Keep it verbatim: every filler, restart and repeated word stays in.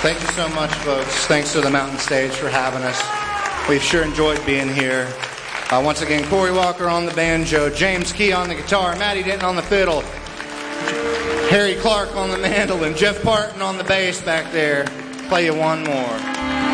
Thank you so much, folks. Thanks to the Mountain Stage for having us. We've sure enjoyed being here. Uh, once again, Corey Walker on the banjo, James Key on the guitar, Matty Denton on the fiddle, Harry Clark on the mandolin, Jeff Parton on the bass back there. Play you one more.